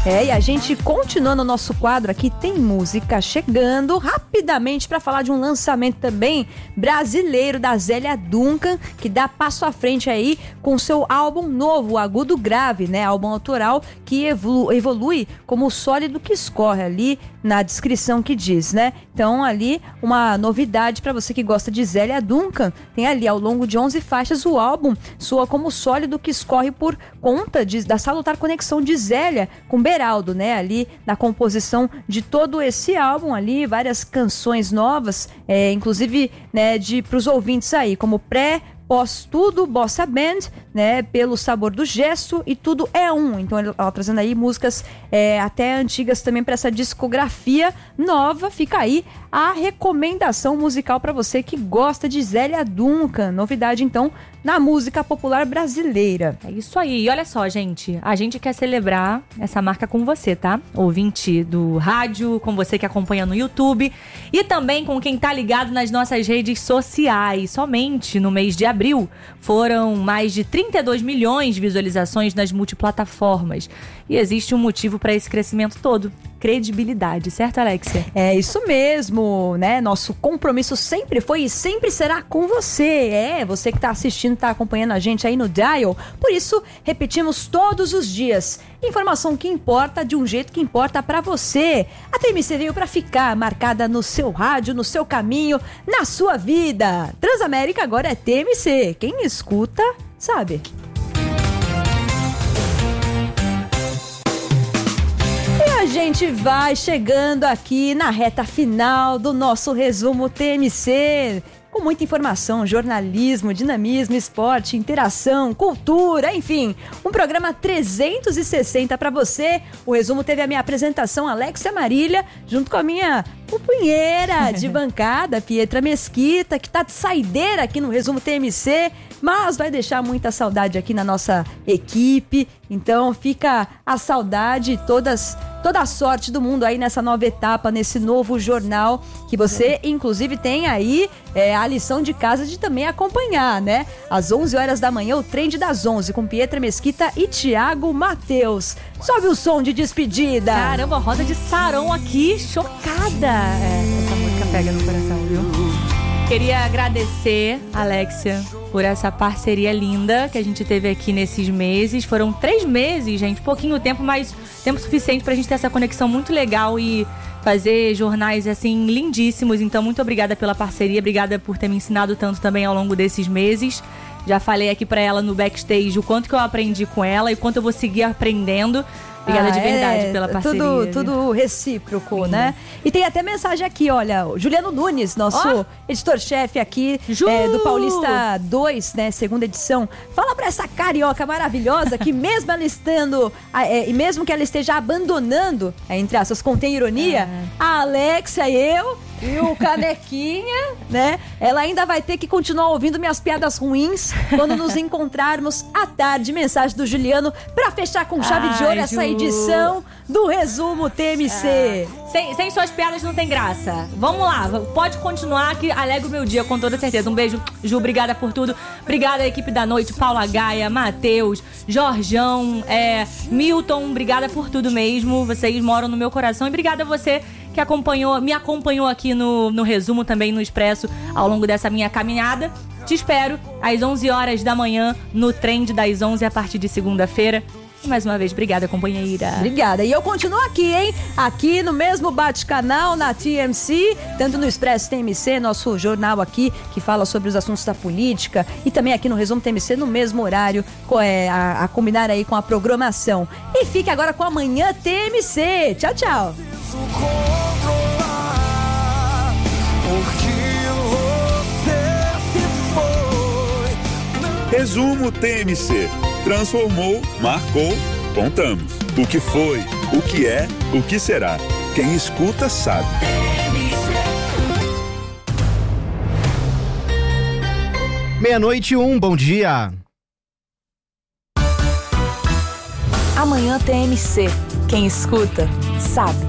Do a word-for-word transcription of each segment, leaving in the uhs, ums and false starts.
É, e a gente continuando o nosso quadro aqui, tem música chegando rapidamente para falar de um lançamento também brasileiro da Zélia Duncan, que dá passo à frente aí com seu álbum novo, Agudo Grave, né? Álbum autoral que evolu- evolui como o sólido que escorre ali na descrição que diz, né? Então ali uma novidade para você que gosta de Zélia Duncan, tem ali ao longo de onze faixas o álbum soa como o sólido que escorre por conta de, da salutar conexão de Zélia com Beraldo, né? Ali na composição de todo esse álbum ali, várias canções novas, é, inclusive, né, de pros ouvintes aí, como pré, pós tudo, Bossa Band, né, pelo sabor do gesto e tudo é um. Então ela, ela trazendo aí músicas é, até antigas também para essa discografia nova. Fica aí a recomendação musical para você que gosta de Zélia Duncan. Novidade então na música popular brasileira. É isso aí. E olha só, gente, a gente quer celebrar essa marca com você, tá? Ouvinte do rádio, com você que acompanha no YouTube e também com quem tá ligado nas nossas redes sociais. Somente no mês de abril foram mais de trinta e dois milhões de visualizações nas multiplataformas. E existe um motivo para esse crescimento todo: credibilidade, certo, Alexia? É isso mesmo, né? Nosso compromisso sempre foi e sempre será com você. É, você que tá assistindo, tá acompanhando a gente aí no Dial. Por isso, repetimos todos os dias. Informação que importa de um jeito que importa pra você. A T M C veio pra ficar, marcada no seu rádio, no seu caminho, na sua vida. Transamérica agora é T M C. Quem escuta, sabe. A gente vai chegando aqui na reta final do nosso resumo T M C, com muita informação, jornalismo, dinamismo, esporte, interação, cultura, enfim, um programa trezentos e sessenta para você. O resumo teve a minha apresentação, Alexia Marília, junto com a minha companheira de bancada, Pietra Mesquita, que tá de saideira aqui no resumo T M C, mas vai deixar muita saudade aqui na nossa equipe. Então fica a saudade, todas, toda a sorte do mundo aí nessa nova etapa, nesse novo jornal, que você inclusive tem aí é, a lição de casa de também acompanhar, né? Às onze horas da manhã, o Trend das onze, com Pietra Mesquita e Thiago Matheus. Sobe o som de despedida. Caramba, roda de sarão aqui, chocada. É, essa música pega no coração, viu? Queria agradecer, Alexia, por essa parceria linda que a gente teve aqui nesses meses. Foram três meses, gente, pouquinho tempo, mas tempo suficiente pra gente ter essa conexão muito legal e fazer jornais, assim, lindíssimos. Então, muito obrigada pela parceria, obrigada por ter me ensinado tanto também ao longo desses meses. Já falei aqui pra ela no backstage o quanto que eu aprendi com ela e o quanto eu vou seguir aprendendo. Obrigada ah, de verdade é, pela parceria. Tudo, tudo recíproco, Sim. né? E tem até mensagem aqui, olha, o Juliano Nunes, nosso oh. editor-chefe aqui é, do Paulista dois, né, segunda edição. Fala pra essa carioca maravilhosa que mesmo ela estando, é, e mesmo que ela esteja abandonando, é, entre aspas, contém ironia, é. a Alexia e eu... E o Canequinha, né? Ela ainda vai ter que continuar ouvindo minhas piadas ruins quando nos encontrarmos à tarde. Mensagem do Juliano pra fechar com chave Ai, de ouro Ju. essa edição do Resumo T M C. Ah, sem, sem suas piadas não tem graça. Vamos lá, pode continuar que alegra o meu dia com toda certeza. Um beijo, Ju, obrigada por tudo. Obrigada à equipe da noite, Paula Gaia, Matheus, Jorjão, é, Milton, obrigada por tudo mesmo. Vocês moram no meu coração e obrigada a você que acompanhou, me acompanhou aqui no, no resumo, também no Expresso, ao longo dessa minha caminhada. Te espero às onze horas da manhã no Trend das onze, a partir de segunda-feira. E mais uma vez, obrigada, companheira. Obrigada. E eu continuo aqui, hein? Aqui no mesmo bate-canal, na T M C, tanto no Expresso T M C, nosso jornal aqui, que fala sobre os assuntos da política, e também aqui no Resumo T M C, no mesmo horário, é, a, a combinar aí com a programação. E fique agora com Amanhã T M C. Tchau, tchau. Resumo T M C. Transformou, marcou, contamos. O que foi, o que é, o que será. Quem escuta sabe. Meia-noite e um, bom dia. Amanhã T M C. Quem escuta sabe.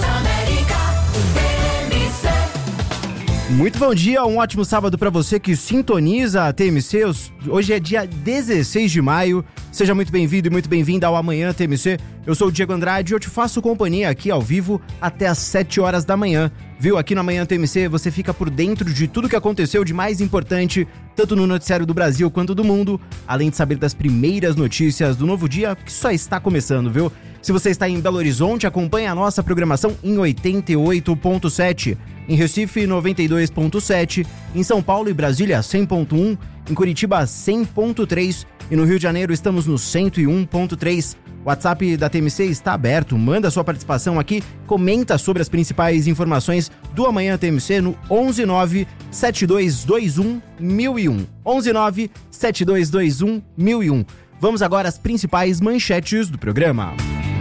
Muito bom dia, um ótimo sábado para você que sintoniza a T M C. Hoje é dia dezesseis de maio Seja muito bem-vindo e muito bem-vinda ao Amanhã T M C. Eu sou o Diego Andrade e eu te faço companhia aqui ao vivo até às sete horas da manhã. Viu? Aqui no Amanhã T M C você fica por dentro de tudo que aconteceu de mais importante, tanto no noticiário do Brasil quanto do mundo, além de saber das primeiras notícias do novo dia, que só está começando, viu? Se você está em Belo Horizonte, acompanhe a nossa programação em oitenta e oito ponto sete, em Recife noventa e dois ponto sete, em São Paulo e Brasília cem ponto um, em Curitiba cem ponto três e no Rio de Janeiro estamos no cento e um ponto três. O WhatsApp da T M C está aberto, manda sua participação aqui, comenta sobre as principais informações do Amanhã T M C no onze nove sete dois dois um mil e um. onze nove sete dois dois um mil e um. Vamos agora às principais manchetes do programa.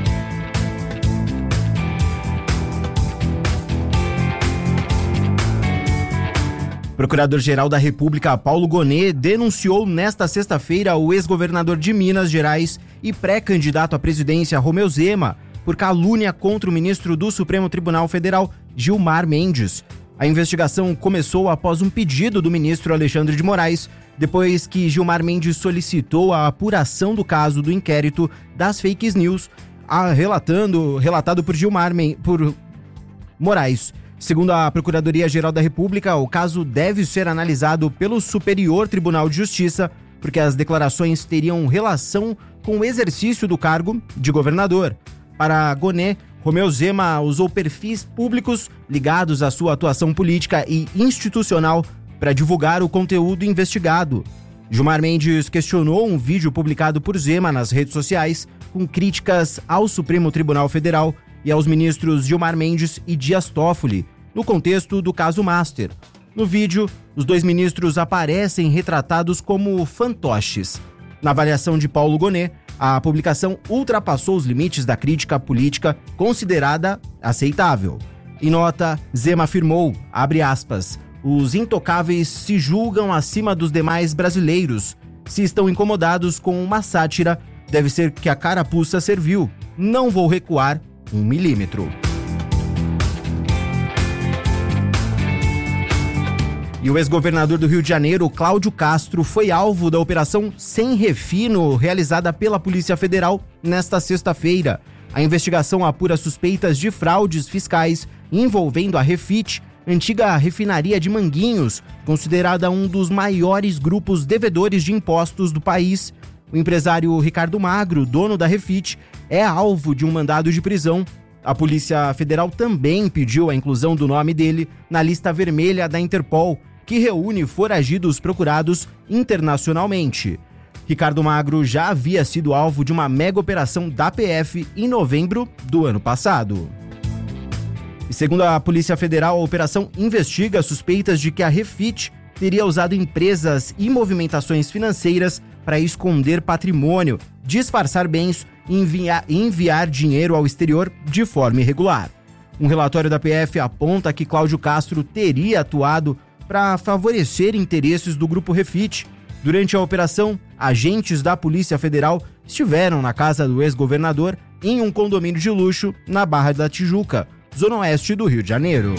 Procurador-Geral da República, Paulo Gonet, denunciou nesta sexta-feira o ex-governador de Minas Gerais e pré-candidato à presidência, Romeu Zema, por calúnia contra o ministro do Supremo Tribunal Federal, Gilmar Mendes. A investigação começou após um pedido do ministro Alexandre de Moraes, depois que Gilmar Mendes solicitou a apuração do caso do inquérito das fake news, a relatando, relatado por Gilmar Men- por Moraes. Segundo a Procuradoria-Geral da República, o caso deve ser analisado pelo Superior Tribunal de Justiça, porque as declarações teriam relação com o exercício do cargo de governador. Para Gonet, Romeu Zema usou perfis públicos ligados à sua atuação política e institucional para divulgar o conteúdo investigado. Gilmar Mendes questionou um vídeo publicado por Zema nas redes sociais com críticas ao Supremo Tribunal Federal e aos ministros Gilmar Mendes e Dias Toffoli, no contexto do caso Master. No vídeo, os dois ministros aparecem retratados como fantoches. Na avaliação de Paulo Gonet, a publicação ultrapassou os limites da crítica política considerada aceitável. Em nota, Zema afirmou, abre aspas, os intocáveis se julgam acima dos demais brasileiros. Se estão incomodados com uma sátira, deve ser que a carapuça serviu. Não vou recuar um milímetro. E o ex-governador do Rio de Janeiro, Cláudio Castro, foi alvo da Operação Sem Refino, realizada pela Polícia Federal nesta sexta-feira. A investigação apura suspeitas de fraudes fiscais envolvendo a Refit, antiga refinaria de Manguinhos, considerada um dos maiores grupos devedores de impostos do país. O empresário Ricardo Magro, dono da Refit, é alvo de um mandado de prisão. A Polícia Federal também pediu a inclusão do nome dele na lista vermelha da Interpol, que reúne foragidos procurados internacionalmente. Ricardo Magro já havia sido alvo de uma mega operação da P F em novembro do ano passado. E segundo a Polícia Federal, a operação investiga suspeitas de que a Refit teria usado empresas e movimentações financeiras para esconder patrimônio, disfarçar bens e enviar, enviar dinheiro ao exterior de forma irregular. Um relatório da P F aponta que Cláudio Castro teria atuado para favorecer interesses do Grupo Refit. Durante a operação, agentes da Polícia Federal estiveram na casa do ex-governador em um condomínio de luxo na Barra da Tijuca, zona oeste do Rio de Janeiro.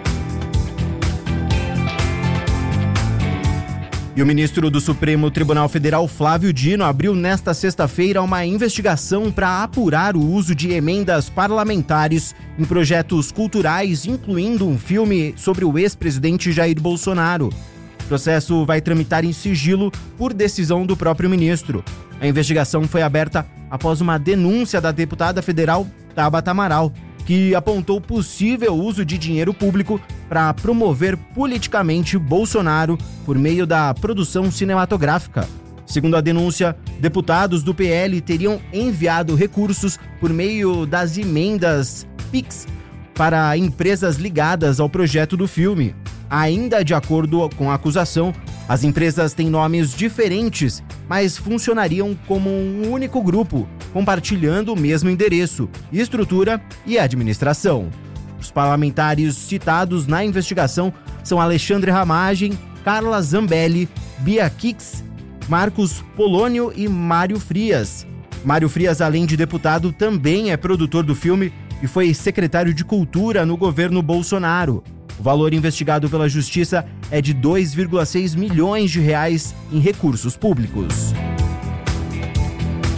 E o ministro do Supremo Tribunal Federal, Flávio Dino, abriu nesta sexta-feira uma investigação para apurar o uso de emendas parlamentares em projetos culturais, incluindo um filme sobre o ex-presidente Jair Bolsonaro. O processo vai tramitar em sigilo por decisão do próprio ministro. A investigação foi aberta após uma denúncia da deputada federal Tabata Amaral, que apontou possível uso de dinheiro público para promover politicamente Bolsonaro por meio da produção cinematográfica. Segundo a denúncia, deputados do P L teriam enviado recursos por meio das emendas Pix para empresas ligadas ao projeto do filme. Ainda de acordo com a acusação, as empresas têm nomes diferentes, mas funcionariam como um único grupo, compartilhando o mesmo endereço, estrutura e administração. Os parlamentares citados na investigação são Alexandre Ramagem, Carla Zambelli, Bia Kix, Marcos Polônio e Mário Frias. Mário Frias, além de deputado, também é produtor do filme e foi secretário de Cultura no governo Bolsonaro. O valor investigado pela Justiça é de dois vírgula seis milhões de reais em recursos públicos.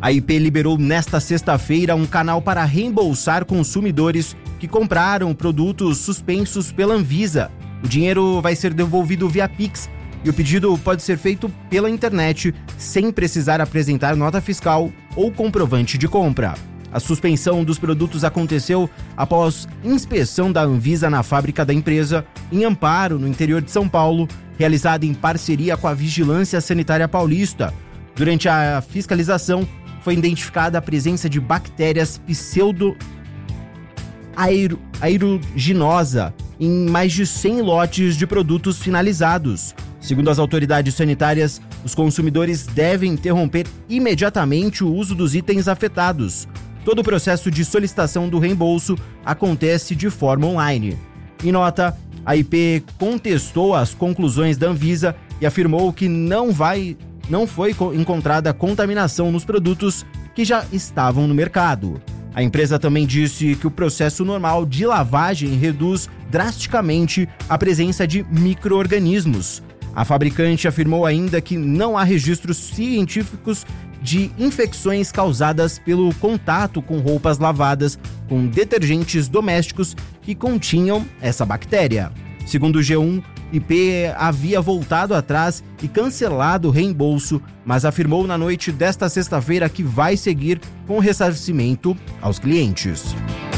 A I P liberou nesta sexta-feira um canal para reembolsar consumidores que compraram produtos suspensos pela Anvisa. O dinheiro vai ser devolvido via Pix e o pedido pode ser feito pela internet sem precisar apresentar nota fiscal ou comprovante de compra. A suspensão dos produtos aconteceu após inspeção da Anvisa na fábrica da empresa, em Amparo, no interior de São Paulo, realizada em parceria com a Vigilância Sanitária Paulista. Durante a fiscalização, foi identificada a presença de bactérias pseudo aero, aeruginosa em mais de cem lotes de produtos finalizados. Segundo as autoridades sanitárias, os consumidores devem interromper imediatamente o uso dos itens afetados. Todo o processo de solicitação do reembolso acontece de forma online. Em nota, a I P contestou as conclusões da Anvisa e afirmou que não, vai, não foi encontrada contaminação nos produtos que já estavam no mercado. A empresa também disse que o processo normal de lavagem reduz drasticamente a presença de micro-organismos. A fabricante afirmou ainda que não há registros científicos de infecções causadas pelo contato com roupas lavadas com detergentes domésticos que continham essa bactéria. Segundo o G um, I P havia voltado atrás e cancelado o reembolso, mas afirmou na noite desta sexta-feira que vai seguir com o ressarcimento aos clientes.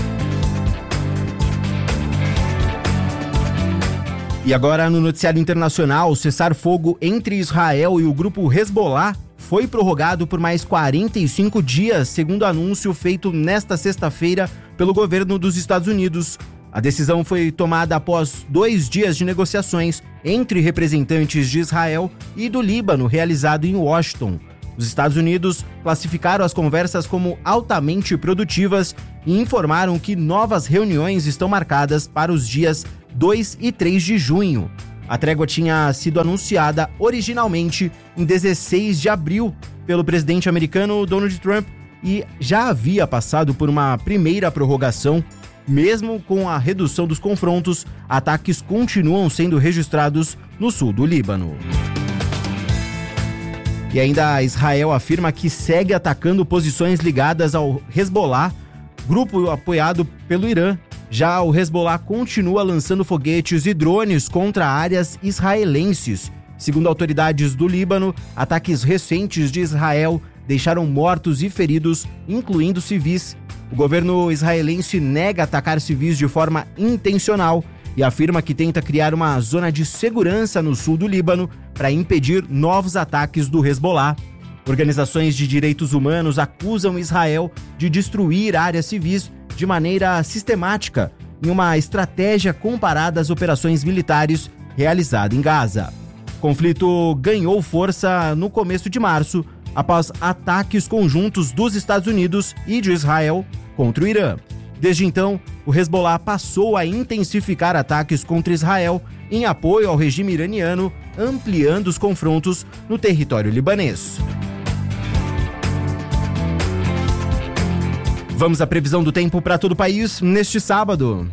E agora no noticiário internacional, o cessar-fogo entre Israel e o grupo Hezbollah foi prorrogado por mais quarenta e cinco dias, segundo anúncio feito nesta sexta-feira pelo governo dos Estados Unidos. A decisão foi tomada após dois dias de negociações entre representantes de Israel e do Líbano, realizado em Washington. Os Estados Unidos classificaram as conversas como altamente produtivas e informaram que novas reuniões estão marcadas para os dias dois e três de junho. A trégua tinha sido anunciada originalmente em dezesseis de abril pelo presidente americano Donald Trump e já havia passado por uma primeira prorrogação. Mesmo com a redução dos confrontos, ataques continuam sendo registrados no sul do Líbano. E ainda Israel afirma que segue atacando posições ligadas ao Hezbollah, grupo apoiado pelo Irã. Já o Hezbollah continua lançando foguetes e drones contra áreas israelenses. Segundo autoridades do Líbano, ataques recentes de Israel deixaram mortos e feridos, incluindo civis. O governo israelense nega atacar civis de forma intencional e afirma que tenta criar uma zona de segurança no sul do Líbano para impedir novos ataques do Hezbollah. Organizações de direitos humanos acusam Israel de destruir áreas civis de maneira sistemática, em uma estratégia comparada às operações militares realizadas em Gaza. O conflito ganhou força no começo de março, após ataques conjuntos dos Estados Unidos e de Israel contra o Irã. Desde então, o Hezbollah passou a intensificar ataques contra Israel em apoio ao regime iraniano, ampliando os confrontos no território libanês. Vamos à previsão do tempo para todo o país neste sábado.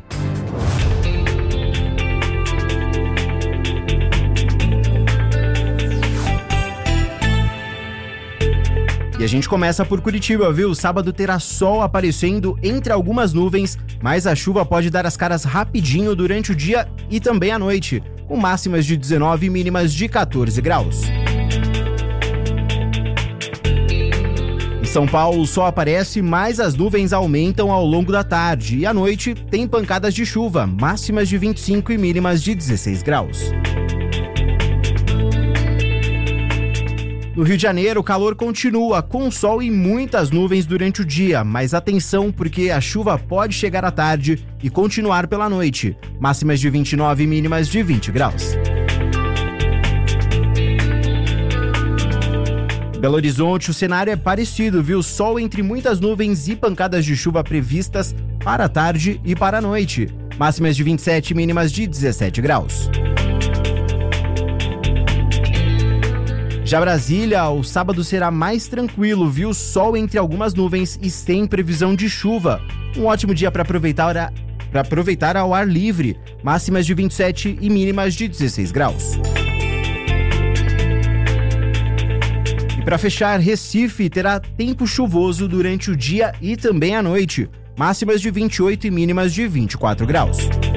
E a gente começa por Curitiba, viu? Sábado terá sol aparecendo entre algumas nuvens, mas a chuva pode dar as caras rapidinho durante o dia e também à noite, com máximas de dezenove e mínimas de quatorze graus. Em São Paulo, o sol aparece, mas as nuvens aumentam ao longo da tarde e à noite tem pancadas de chuva, máximas de vinte e cinco e mínimas de dezesseis graus. No Rio de Janeiro, o calor continua, com sol e muitas nuvens durante o dia, mas atenção porque a chuva pode chegar à tarde e continuar pela noite, máximas de vinte e nove e mínimas de vinte graus. Belo Horizonte, o cenário é parecido, viu? Sol entre muitas nuvens e pancadas de chuva previstas para a tarde e para a noite, máximas de vinte e sete e mínimas de dezessete graus. Já Brasília, o sábado será mais tranquilo, viu? Sol entre algumas nuvens e sem previsão de chuva. Um ótimo dia para aproveitar, para aproveitar ao ar livre, máximas de vinte e sete e mínimas de dezesseis graus. E para fechar, Recife terá tempo chuvoso durante o dia e também à noite. Máximas de vinte e oito e mínimas de vinte e quatro graus.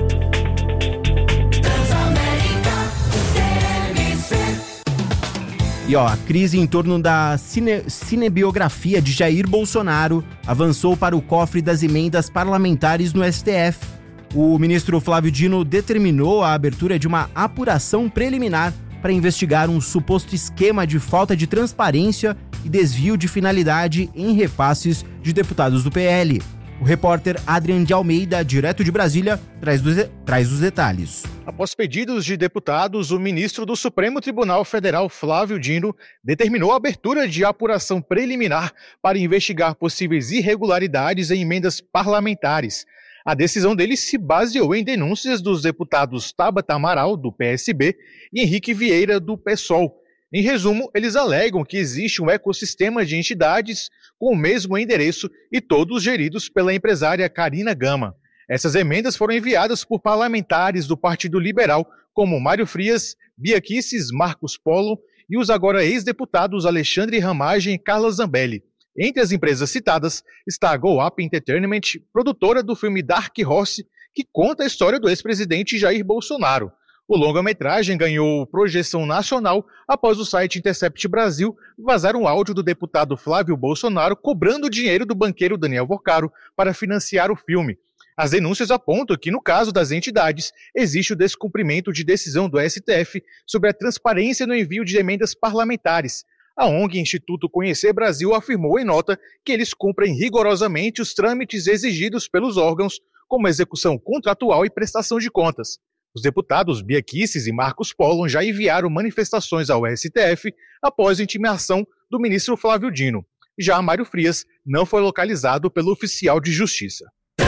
E ó, a crise em torno da cine, cinebiografia de Jair Bolsonaro avançou para o cofre das emendas parlamentares no S T F. O ministro Flávio Dino determinou a abertura de uma apuração preliminar para investigar um suposto esquema de falta de transparência e desvio de finalidade em repasses de deputados do P L. O repórter Adrian de Almeida, direto de Brasília, traz, dos, traz os detalhes. Após pedidos de deputados, o ministro do Supremo Tribunal Federal, Flávio Dino, determinou a abertura de apuração preliminar para investigar possíveis irregularidades em emendas parlamentares. A decisão dele se baseou em denúncias dos deputados Tabata Amaral, do P S B, e Henrique Vieira, do PSOL. Em resumo, eles alegam que existe um ecossistema de entidades com o mesmo endereço e todos geridos pela empresária Karina Gama. Essas emendas foram enviadas por parlamentares do Partido Liberal, como Mário Frias, Bia Kicis, Marcos Polo e os agora ex-deputados Alexandre Ramagem e Carla Zambelli. Entre as empresas citadas está a Go Up Entertainment, produtora do filme Dark Horse, que conta a história do ex-presidente Jair Bolsonaro. O longa-metragem ganhou projeção nacional após o site Intercept Brasil vazar um áudio do deputado Flávio Bolsonaro cobrando dinheiro do banqueiro Daniel Vocaro para financiar o filme. As denúncias apontam que, no caso das entidades, existe o descumprimento de decisão do S T F sobre a transparência no envio de emendas parlamentares. A O N G Instituto Conhecer Brasil afirmou em nota que eles cumprem rigorosamente os trâmites exigidos pelos órgãos, como execução contratual e prestação de contas. Os deputados Bia Kicis e Marcos Polo já enviaram manifestações ao S T F após a intimação do ministro Flávio Dino. Já Mário Frias não foi localizado pelo oficial de justiça.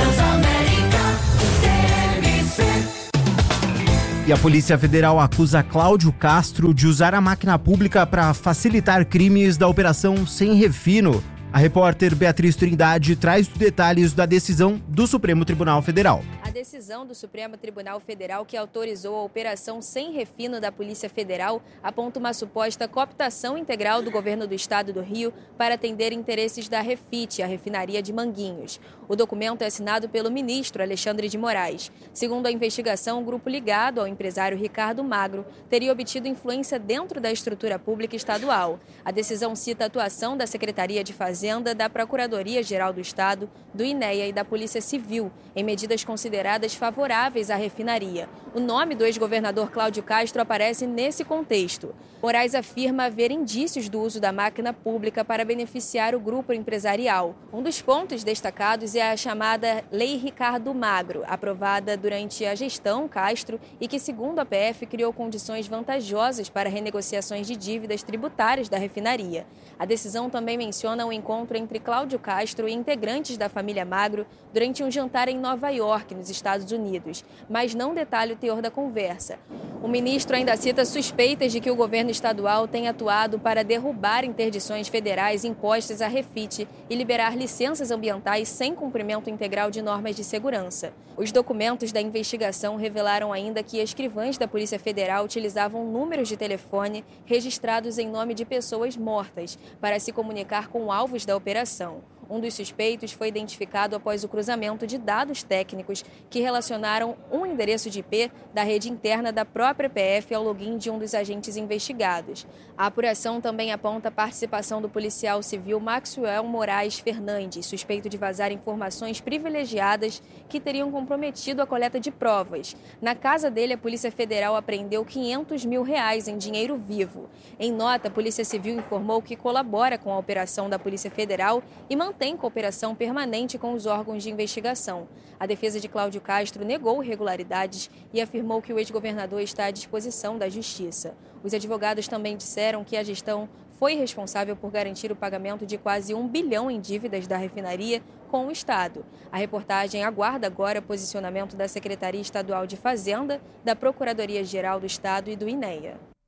E a Polícia Federal acusa Cláudio Castro de usar a máquina pública para facilitar crimes da Operação Sem Refino. A repórter Beatriz Trindade traz detalhes da decisão do Supremo Tribunal Federal. A decisão do Supremo Tribunal Federal que autorizou a Operação Sem Refino da Polícia Federal aponta uma suposta cooptação integral do governo do estado do Rio para atender interesses da Refit, a refinaria de Manguinhos. O documento é assinado pelo ministro Alexandre de Moraes. Segundo a investigação, o grupo ligado ao empresário Ricardo Magro teria obtido influência dentro da estrutura pública estadual. A decisão cita a atuação da Secretaria de Fazenda, da Procuradoria-Geral do Estado, do I N E A e da Polícia Civil, em medidas consideradas favoráveis à refinaria. O nome do ex-governador Cláudio Castro aparece nesse contexto. Moraes afirma haver indícios do uso da máquina pública para beneficiar o grupo empresarial. Um dos pontos destacados é a chamada Lei Ricardo Magro, aprovada durante a gestão Castro e que, segundo a P F, criou condições vantajosas para renegociações de dívidas tributárias da refinaria. A decisão também menciona o encontro entre Cláudio Castro e integrantes da família Magro durante um jantar em Nova York, nos Estados Unidos, mas não detalha o teor da conversa. O ministro ainda cita suspeitas de que o governo estadual tenha atuado para derrubar interdições federais impostas à Refit e liberar licenças ambientais sem cumprimento integral de normas de segurança. Os documentos da investigação revelaram ainda que escrivães da Polícia Federal utilizavam números de telefone registrados em nome de pessoas mortas para se comunicar com alvos da operação. Um dos suspeitos foi identificado após o cruzamento de dados técnicos que relacionaram um endereço de I P da rede interna da própria P F ao login de um dos agentes investigados. A apuração também aponta a participação do policial civil Maxwell Moraes Fernandes, suspeito de vazar informações privilegiadas que teriam comprometido a coleta de provas. Na casa dele, a Polícia Federal apreendeu quinhentos mil reais em dinheiro vivo. Em nota, a Polícia Civil informou que colabora com a operação da Polícia Federal e mantém tem cooperação permanente com os órgãos de investigação. A defesa de Cláudio Castro negou irregularidades e afirmou que o ex-governador está à disposição da Justiça. Os advogados também disseram que a gestão foi responsável por garantir o pagamento de quase um bilhão em dívidas da refinaria com o Estado. A reportagem aguarda agora o posicionamento da Secretaria Estadual de Fazenda, da Procuradoria-Geral do Estado e do I N E A.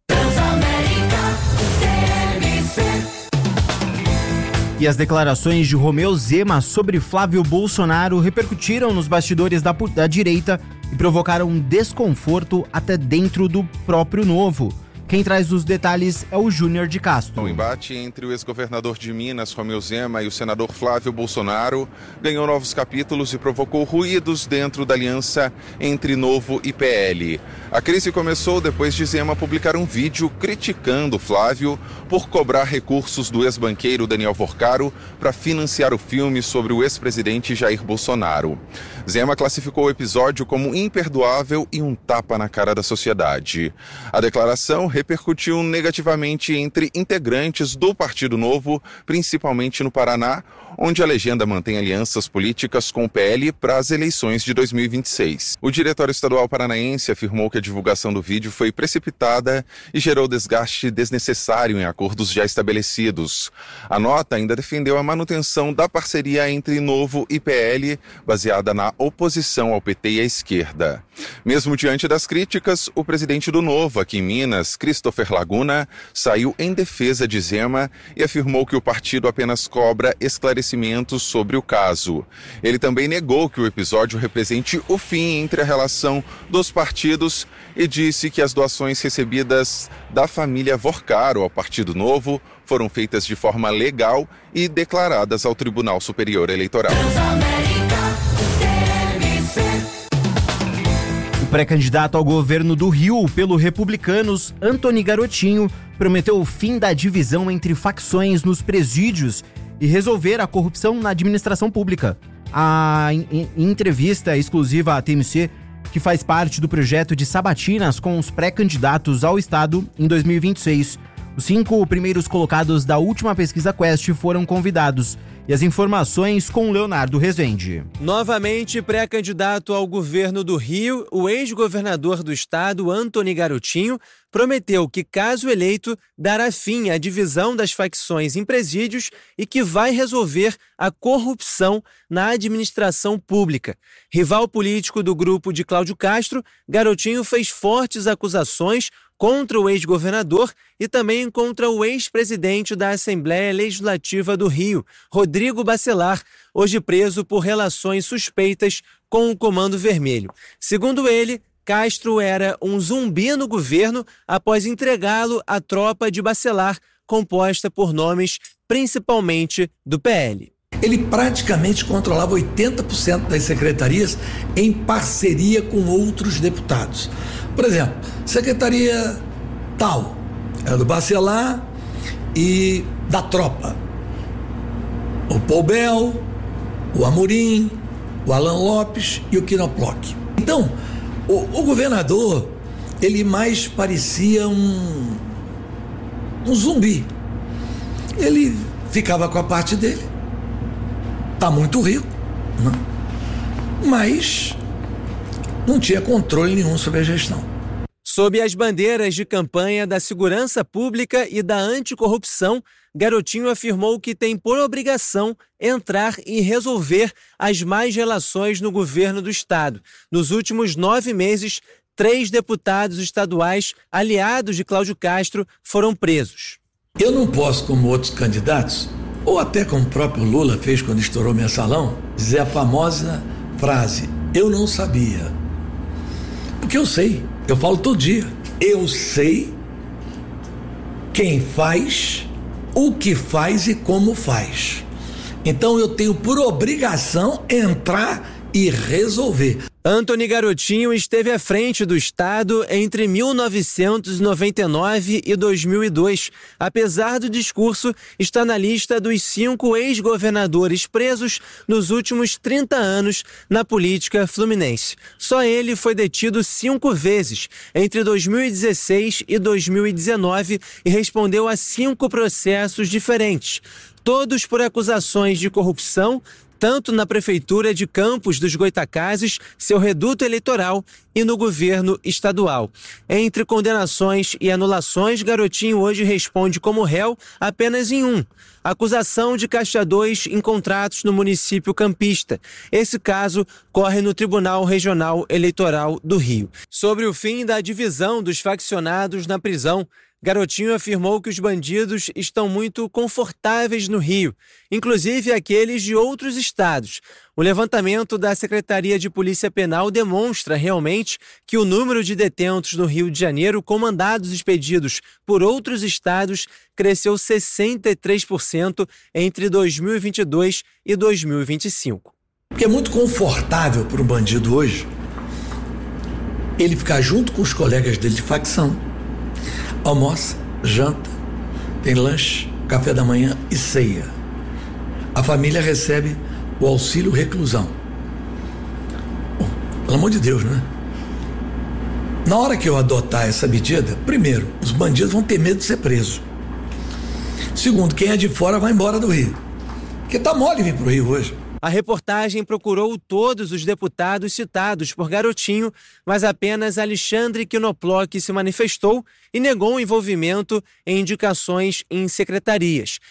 E as declarações de Romeu Zema sobre Flávio Bolsonaro repercutiram nos bastidores da, da direita e provocaram um desconforto até dentro do próprio Novo. Quem traz os detalhes é o Júnior de Castro. O embate entre o ex-governador de Minas, Romeu Zema, e o senador Flávio Bolsonaro ganhou novos capítulos e provocou ruídos dentro da aliança entre Novo e P L. A crise começou depois de Zema publicar um vídeo criticando Flávio por cobrar recursos do ex-banqueiro Daniel Vorcaro para financiar o filme sobre o ex-presidente Jair Bolsonaro. Zema classificou o episódio como imperdoável e um tapa na cara da sociedade. A declaração repercutiu negativamente entre integrantes do Partido Novo, principalmente no Paraná, onde a legenda mantém alianças políticas com o P L para as eleições de dois mil e vinte e seis. O Diretório Estadual Paranaense afirmou que a divulgação do vídeo foi precipitada e gerou desgaste desnecessário em acordos já estabelecidos. A nota ainda defendeu a manutenção da parceria entre Novo e P L, baseada na oposição ao P T e à esquerda. Mesmo diante das críticas, o presidente do Novo, aqui em Minas, Christopher Laguna, saiu em defesa de Zema e afirmou que o partido apenas cobra esclarecimentos sobre o caso. Ele também negou que o episódio represente o fim entre a relação dos partidos e disse que as doações recebidas da família Vorcaro ao Partido Novo foram feitas de forma legal e declaradas ao Tribunal Superior Eleitoral. O pré-candidato ao governo do Rio pelo Republicanos, Antony Garotinho, prometeu o fim da divisão entre facções nos presídios e resolver a corrupção na administração pública. A em, em entrevista exclusiva à T M C, que faz parte do projeto de sabatinas com os pré-candidatos ao Estado em dois mil e vinte e seis. Os cinco primeiros colocados da última pesquisa Quest foram convidados. E as informações com Leonardo Rezende. Novamente pré-candidato ao governo do Rio, o ex-governador do estado, Antony Garotinho, prometeu que, caso eleito, dará fim à divisão das facções em presídios e que vai resolver a corrupção na administração pública. Rival político do grupo de Cláudio Castro, Garotinho fez fortes acusações contra o ex-governador e também contra o ex-presidente da Assembleia Legislativa do Rio, Rodrigo Bacelar, hoje preso por relações suspeitas com o Comando Vermelho. Segundo ele, Castro era um zumbi no governo após entregá-lo à tropa de Bacelar, composta por nomes principalmente do P L. Ele praticamente controlava oitenta por cento das secretarias em parceria com outros deputados. Por exemplo, secretaria tal, era do Bacelar e da tropa. O Poubel, o Amorim, o Alan Lopes e o Quinoploc. Então, o, o governador, ele mais parecia um, um zumbi. Ele ficava com a parte dele. Tá muito rico, né? Mas não tinha controle nenhum sobre a gestão. Sob as bandeiras de campanha da segurança pública e da anticorrupção, Garotinho afirmou que tem por obrigação entrar e resolver as más relações no governo do estado. Nos últimos nove meses, três deputados estaduais aliados de Cláudio Castro foram presos. Eu não posso, como outros candidatos, ou até como o próprio Lula fez quando estourou mensalão, dizer a famosa frase, eu não sabia. Porque eu sei, eu falo todo dia, eu sei quem faz, o que faz e como faz. Então eu tenho por obrigação entrar e resolver. Antony Garotinho esteve à frente do estado entre mil novecentos e noventa e nove e dois mil e dois. Apesar do discurso, está na lista dos cinco ex-governadores presos nos últimos trinta anos na política fluminense. Só ele foi detido cinco vezes entre dois mil e dezesseis e dois mil e dezenove e respondeu a cinco processos diferentes, todos por acusações de corrupção, tanto na Prefeitura de Campos dos Goitacazes, seu reduto eleitoral, e no governo estadual. Entre condenações e anulações, Garotinho hoje responde como réu apenas em um: acusação de Caixa dois em contratos no município campista. Esse caso corre no Tribunal Regional Eleitoral do Rio. Sobre o fim da divisão dos faccionados na prisão, Garotinho afirmou que os bandidos estão muito confortáveis no Rio, inclusive aqueles de outros estados. O levantamento da Secretaria de Polícia Penal demonstra realmente que o número de detentos no Rio de Janeiro com mandados expedidos por outros estados cresceu sessenta e três por cento entre dois mil e vinte e dois e dois mil e vinte e cinco. Porque é muito confortável para um bandido hoje ele ficar junto com os colegas dele de facção, almoça, janta, tem lanche, café da manhã e ceia. A família recebe o auxílio reclusão. Bom, pelo amor de Deus, né? Na hora que eu adotar essa medida, primeiro, os bandidos vão ter medo de ser preso. Segundo, quem é de fora vai embora do Rio. Porque tá mole vir pro Rio hoje. A reportagem procurou todos os deputados citados por Garotinho, mas apenas Alexandre Quinoploc se manifestou e negou o envolvimento em indicações em secretarias.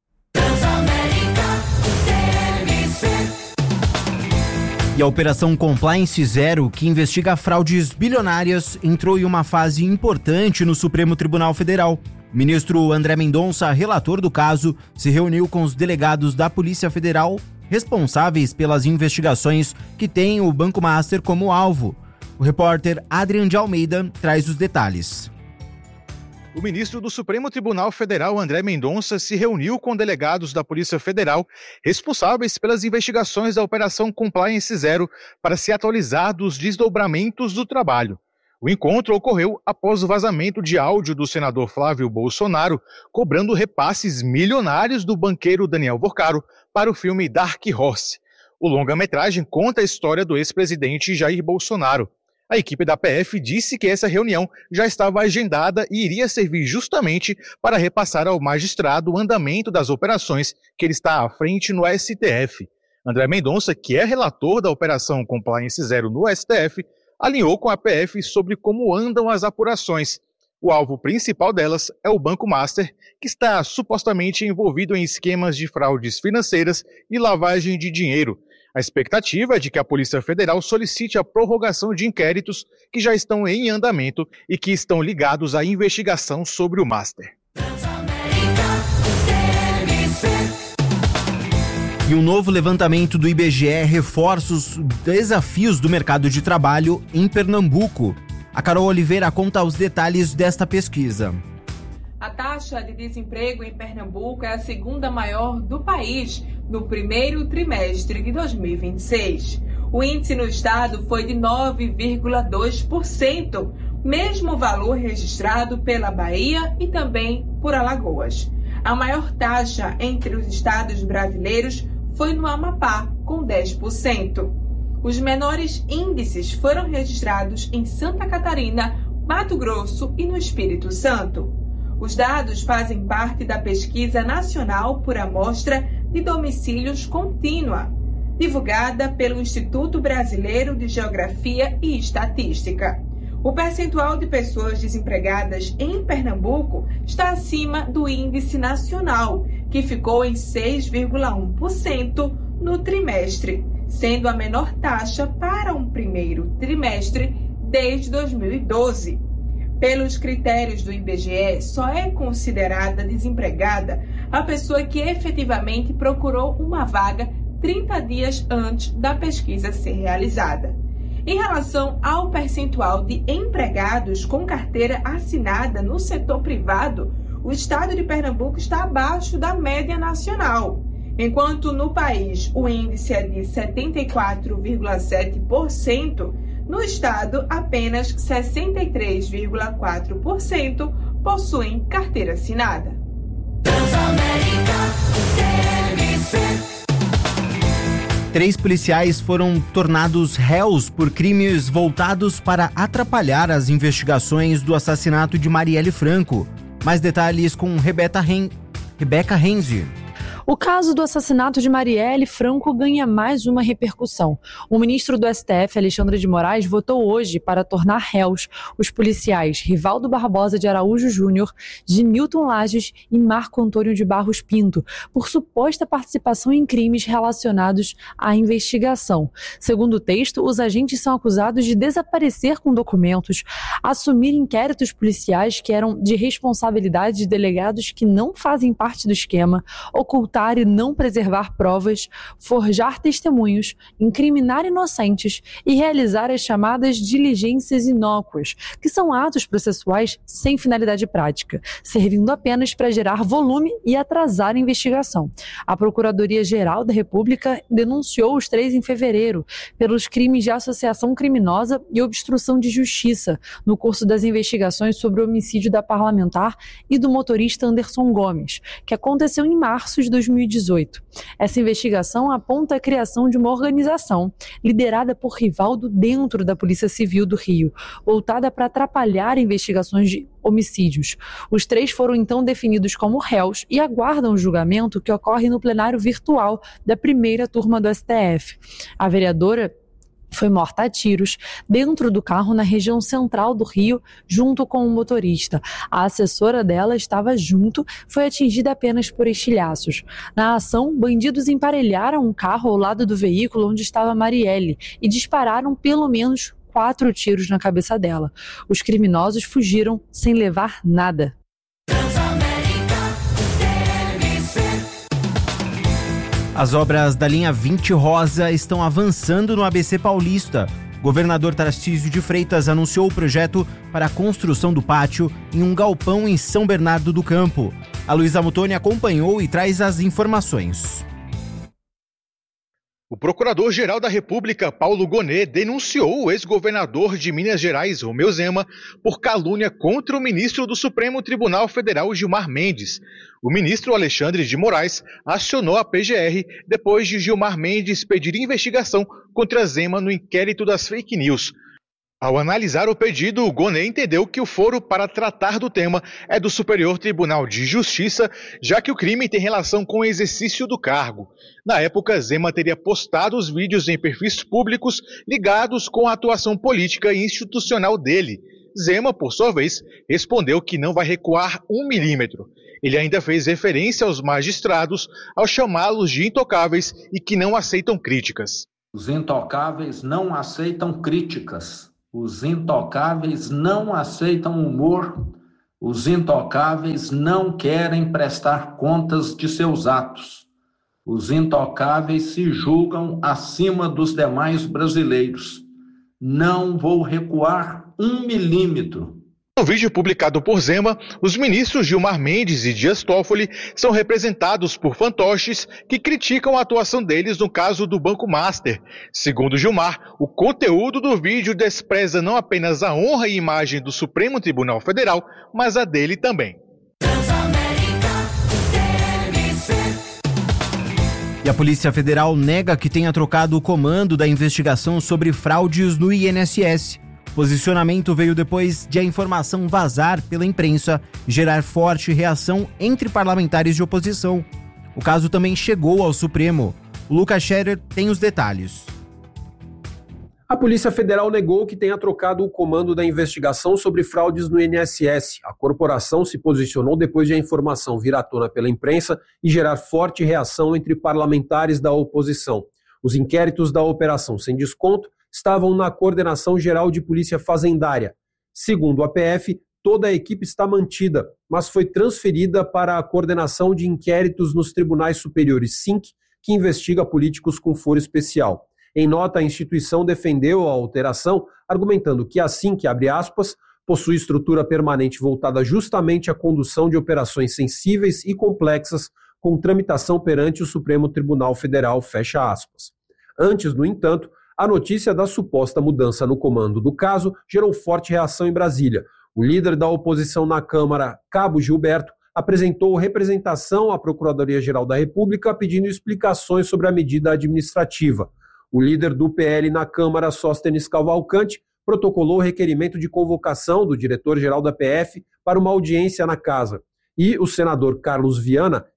E a Operação Compliance Zero, que investiga fraudes bilionárias, entrou em uma fase importante no Supremo Tribunal Federal. O ministro André Mendonça, relator do caso, se reuniu com os delegados da Polícia Federal responsáveis pelas investigações que têm o Banco Master como alvo. O repórter Adrian de Almeida traz os detalhes. O ministro do Supremo Tribunal Federal, André Mendonça, se reuniu com delegados da Polícia Federal responsáveis pelas investigações da Operação Compliance Zero para se atualizar dos desdobramentos do trabalho. O encontro ocorreu após o vazamento de áudio do senador Flávio Bolsonaro cobrando repasses milionários do banqueiro Daniel Porcaro para o filme Dark Horse. O longa-metragem conta a história do ex-presidente Jair Bolsonaro. A equipe da P F disse que essa reunião já estava agendada e iria servir justamente para repassar ao magistrado o andamento das operações que ele está à frente no S T F. André Mendonça, que é relator da Operação Compliance Zero no S T F, alinhou com a P F sobre como andam as apurações. O alvo principal delas é o Banco Master, que está supostamente envolvido em esquemas de fraudes financeiras e lavagem de dinheiro. A expectativa é de que a Polícia Federal solicite a prorrogação de inquéritos que já estão em andamento e que estão ligados à investigação sobre o Master. E um novo levantamento do I B G E reforça os desafios do mercado de trabalho em Pernambuco. A Carol Oliveira conta os detalhes desta pesquisa. A taxa de desemprego em Pernambuco é a segunda maior do país no primeiro trimestre de dois mil e vinte e seis. O índice no estado foi de nove vírgula dois por cento, mesmo valor registrado pela Bahia e também por Alagoas. A maior taxa entre os estados brasileiros foi no Amapá, com dez por cento. Os menores índices foram registrados em Santa Catarina, Mato Grosso e no Espírito Santo. Os dados fazem parte da Pesquisa Nacional por Amostra de Domicílios Contínua, divulgada pelo Instituto Brasileiro de Geografia e Estatística. O percentual de pessoas desempregadas em Pernambuco está acima do índice nacional, que ficou em seis vírgula um por cento no trimestre, sendo a menor taxa para um primeiro trimestre desde dois mil e doze. Pelos critérios do I B G E, só é considerada desempregada a pessoa que efetivamente procurou uma vaga trinta dias antes da pesquisa ser realizada. Em relação ao percentual de empregados com carteira assinada no setor privado, o estado de Pernambuco está abaixo da média nacional. Enquanto no país o índice é de setenta e quatro vírgula sete por cento, no estado apenas sessenta e três vírgula quatro por cento possuem carteira assinada. Três policiais foram tornados réus por crimes voltados para atrapalhar as investigações do assassinato de Marielle Franco. Mais detalhes com Rebeca Ren... Rebeca Renzi. O caso do assassinato de Marielle Franco ganha mais uma repercussão. O ministro do S T F, Alexandre de Moraes, votou hoje para tornar réus os policiais Rivaldo Barbosa de Araújo Júnior, Genilton Lages e Marco Antônio de Barros Pinto, por suposta participação em crimes relacionados à investigação. Segundo o texto, os agentes são acusados de desaparecer com documentos, assumir inquéritos policiais que eram de responsabilidade de delegados que não fazem parte do esquema, ocultar e não preservar provas, forjar testemunhos, incriminar inocentes e realizar as chamadas diligências inócuas, que são atos processuais sem finalidade prática, servindo apenas para gerar volume e atrasar a investigação. A Procuradoria-Geral da República denunciou os três em fevereiro pelos crimes de associação criminosa e obstrução de justiça no curso das investigações sobre o homicídio da parlamentar e do motorista Anderson Gomes, que aconteceu em março de dois mil e dezoito. Essa investigação aponta a criação de uma organização liderada por Rivaldo dentro da Polícia Civil do Rio, voltada para atrapalhar investigações de homicídios. Os três foram então definidos como réus e aguardam o julgamento que ocorre no plenário virtual da primeira turma do S T F. A vereadora foi morta a tiros dentro do carro na região central do Rio, junto com o motorista. A assessora dela estava junto, foi atingida apenas por estilhaços. Na ação, bandidos emparelharam um carro ao lado do veículo onde estava Marielle e dispararam pelo menos quatro tiros na cabeça dela. Os criminosos fugiram sem levar nada. As obras da linha vinte Rosa estão avançando no A B C Paulista. Governador Tarcísio de Freitas anunciou o projeto para a construção do pátio em um galpão em São Bernardo do Campo. A Luísa Mutoni acompanhou e traz as informações. O Procurador-Geral da República, Paulo Gonet, denunciou o ex-governador de Minas Gerais, Romeu Zema, por calúnia contra o ministro do Supremo Tribunal Federal, Gilmar Mendes. O ministro Alexandre de Moraes acionou a P G R depois de Gilmar Mendes pedir investigação contra Zema no inquérito das fake news. Ao analisar o pedido, o Gonet entendeu que o foro para tratar do tema é do Superior Tribunal de Justiça, já que o crime tem relação com o exercício do cargo. Na época, Zema teria postado os vídeos em perfis públicos ligados com a atuação política e institucional dele. Zema, por sua vez, respondeu que não vai recuar um milímetro. Ele ainda fez referência aos magistrados ao chamá-los de intocáveis e que não aceitam críticas. Os intocáveis não aceitam críticas. Os intocáveis não aceitam humor, os intocáveis não querem prestar contas de seus atos. Os intocáveis se julgam acima dos demais brasileiros. Não vou recuar um milímetro. No vídeo publicado por Zema, os ministros Gilmar Mendes e Dias Toffoli são representados por fantoches que criticam a atuação deles no caso do Banco Master. Segundo Gilmar, o conteúdo do vídeo despreza não apenas a honra e imagem do Supremo Tribunal Federal, mas a dele também. E a Polícia Federal nega que tenha trocado o comando da investigação sobre fraudes no I N S S. O posicionamento veio depois de a informação vazar pela imprensa e gerar forte reação entre parlamentares de oposição. O caso também chegou ao Supremo. O Lucas Scherer tem os detalhes. A Polícia Federal negou que tenha trocado o comando da investigação sobre fraudes no I N S S. A corporação se posicionou depois de a informação vir à tona pela imprensa e gerar forte reação entre parlamentares da oposição. Os inquéritos da Operação Sem Desconto estavam na Coordenação Geral de Polícia Fazendária. Segundo a P F, toda a equipe está mantida, mas foi transferida para a Coordenação de Inquéritos nos Tribunais Superiores S I N C, que investiga políticos com foro especial. Em nota, a instituição defendeu a alteração, argumentando que a S I N C, abre aspas, possui estrutura permanente voltada justamente à condução de operações sensíveis e complexas com tramitação perante o Supremo Tribunal Federal, fecha aspas. Antes, no entanto, a notícia da suposta mudança no comando do caso gerou forte reação em Brasília. O líder da oposição na Câmara, Cabo Gilberto, apresentou representação à Procuradoria-Geral da República pedindo explicações sobre a medida administrativa. O líder do P L na Câmara, Sóstenes Cavalcante, protocolou o requerimento de convocação do diretor-geral da P F para uma audiência na casa. E o senador Carlos Viana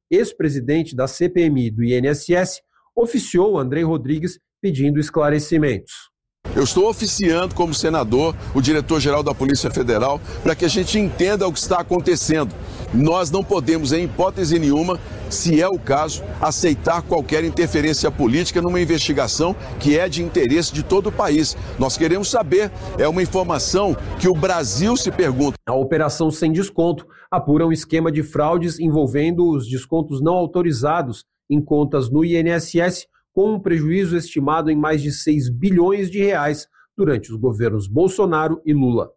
ex-presidente da C P M I do I N S S, oficiou Andrei Rodrigues pedindo esclarecimentos. Eu estou oficiando como senador o diretor-geral da Polícia Federal para que a gente entenda o que está acontecendo. Nós não podemos, em hipótese nenhuma, se é o caso, aceitar qualquer interferência política numa investigação que é de interesse de todo o país. Nós queremos saber, é uma informação que o Brasil se pergunta. A Operação Sem Desconto apura um esquema de fraudes envolvendo os descontos não autorizados em contas no I N S S, com um prejuízo estimado em mais de seis bilhões de reais durante os governos Bolsonaro e Lula.